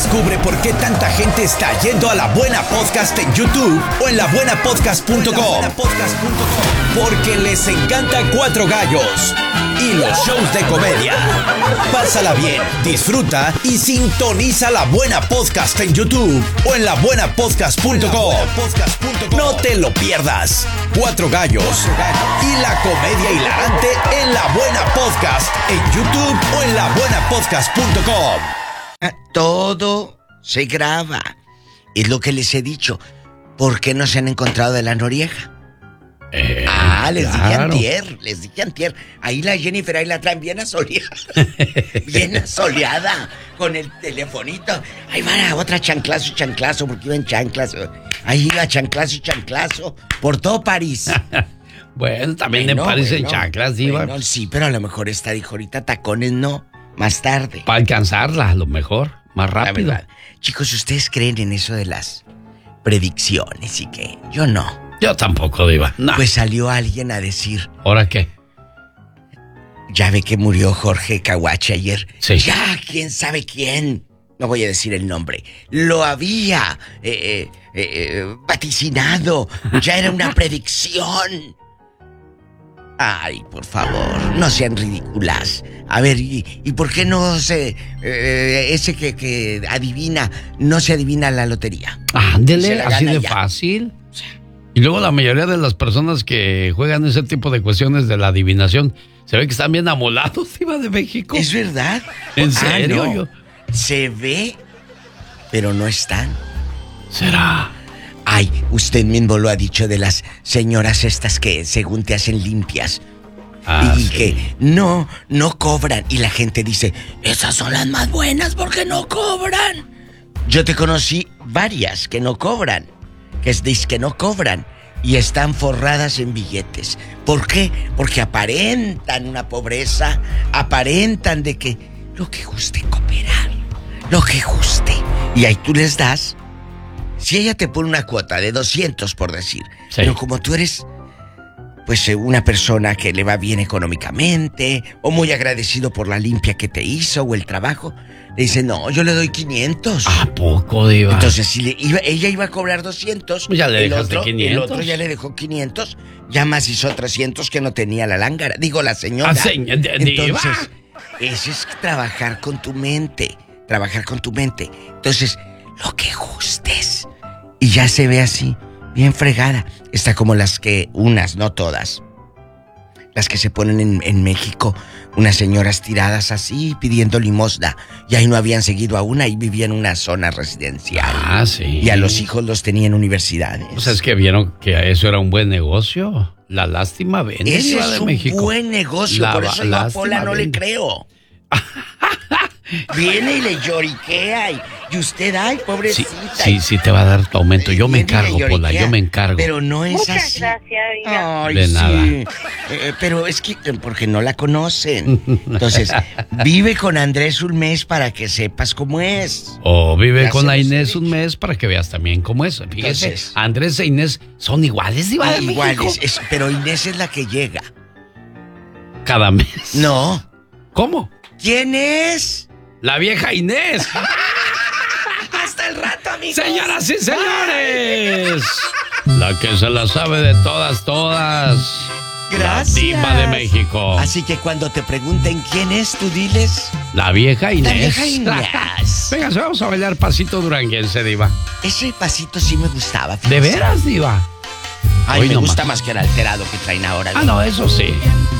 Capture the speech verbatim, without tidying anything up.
Descubre por qué tanta gente está yendo a La Buena Podcast en YouTube o en la buena podcast punto com. Porque les encanta Cuatro Gallos y los shows de comedia. Pásala bien, disfruta y sintoniza La Buena Podcast en YouTube o en la buena podcast punto com. No te lo pierdas. Cuatro Gallos y la comedia hilarante en La Buena Podcast en YouTube o en la buena podcast punto com. Todo se graba. Es lo que les he dicho. ¿Por qué no se han encontrado de la Noriega? Eh, ah, les claro. dije antier, les dije antier. Ahí la Jennifer, ahí la traen bien asoleada. Bien asoleada, con el telefonito. Ahí va otra chanclazo y chanclazo, porque iba en chanclas. Ahí iba chanclazo y chanclazo, por todo París. Bueno, también bueno, en París bueno, en chanclas, diva. Bueno, sí, pero a lo mejor esta dijo ahorita tacones no, más tarde. Para alcanzarla, a lo mejor, más rápido. La verdad. Chicos, ¿ustedes creen en eso de las predicciones y qué? Yo no. Yo tampoco, diva. No. Pues salió alguien a decir... ¿Ahora qué? Ya ve que murió Jorge Caguache ayer. Sí. Ya, quién sabe quién. No voy a decir el nombre. Lo había eh, eh, eh, vaticinado. Ya era una predicción. Ay, por favor, no sean ridículas. A ver, ¿y, y por qué no se... Eh, ese que, que adivina, no se adivina la lotería? Ándele, así de ya. fácil. Y luego la mayoría de las personas que juegan ese tipo de cuestiones de la adivinación, se ve que están bien amolados, diva de México. ¿Es verdad? ¿En Ah, serio? no. Yo... Se ve, pero no están. ¿Será? Ay, usted mismo lo ha dicho de las señoras estas que según te hacen limpias. Ah, y sí. que no, no cobran. Y la gente dice, esas son las más buenas porque no cobran. Yo te conocí varias que no cobran. Que es que no cobran. Y están forradas en billetes. ¿Por qué? Porque aparentan una pobreza. Aparentan de que lo que guste cooperar. Lo que guste. Y ahí tú les das. Si ella te pone una cuota de doscientos, por decir, sí. Pero como tú eres, pues, una persona que le va bien económicamente, o muy agradecido por la limpia que te hizo, o el trabajo, le dice, no, yo le doy quinientos. ¿A poco, diva? Entonces, si le iba, ella iba a cobrar doscientos, pues ya le el, dejaste otro, quinientos. el otro ya le dejó quinientos, ya más hizo trescientos que no tenía la lángara. Digo, la señora. ¿Ah, señor, Entonces, eso es trabajar con tu mente, trabajar con tu mente. Entonces, lo que gustes. Y ya se ve así, bien fregada. Está como las que, unas, no todas, las que se ponen en, en México, unas señoras tiradas así, pidiendo limosna. Y ahí no habían seguido a una, y vivían en una zona residencial. Ah, sí. Y a los hijos los tenían en universidades. Pues es que vieron que eso era un buen negocio. La lástima vende. Ese diva es de un México. buen negocio, La por eso yo a lástima Pola no vende. le creo. Viene y le lloriquea y, y usted, ay, pobrecita. Sí, sí, sí te va a dar tu aumento. Yo me Viene y le encargo, Pola, lloriquea, yo me encargo. Pero no es Muchas así. gracias, Diva. Ay, De sí. nada. Eh, pero es que porque no la conocen. Entonces, vive con Andrés un mes para que sepas cómo es. O vive Ya con se la los he Inés dicho. un mes para que veas también cómo es. Fíjese, Entonces- Andrés e Inés son iguales, diva de México. Iguales, es- pero Inés es la que llega. Cada mes. No. ¿Cómo? ¿Quién es? La vieja Inés. Hasta el rato, amigos. Señoras y señores. La que se la sabe de todas, todas. Gracias. La diva de México. Así que cuando te pregunten quién es, tú diles. La vieja Inés. La vieja Inés. Venga, vamos a bailar pasito duranguense, diva. Ese pasito sí me gustaba. ¿De fíjese. veras, diva? Ay, Hoy me no gusta más. más que el alterado que traen ahora. Ah, no, eso sí.